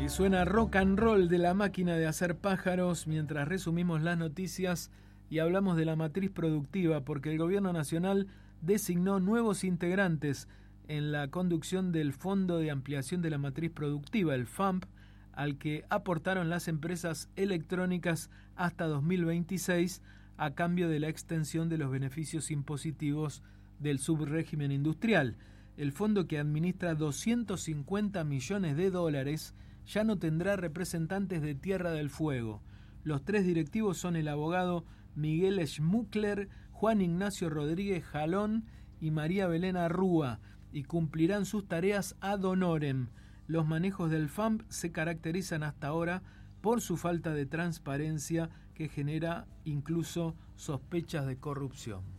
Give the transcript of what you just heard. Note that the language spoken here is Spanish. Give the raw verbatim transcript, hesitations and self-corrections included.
Y suena rock and roll de la máquina de hacer pájaros mientras resumimos las noticias y hablamos de la matriz productiva, porque el gobierno nacional designó nuevos integrantes en la conducción del Fondo de Ampliación de la Matriz Productiva, el F A M P, al que aportaron las empresas electrónicas hasta dos mil veintiséis a cambio de la extensión de los beneficios impositivos del subrégimen industrial. El fondo, que administra doscientos cincuenta millones de dólares, ya no tendrá representantes de Tierra del Fuego. Los tres directivos son el abogado Miguel Schmuckler, Juan Ignacio Rodríguez Jalón y María Belén Arrúa, y cumplirán sus tareas ad honorem. Los manejos del F A M P se caracterizan hasta ahora por su falta de transparencia, que genera incluso sospechas de corrupción.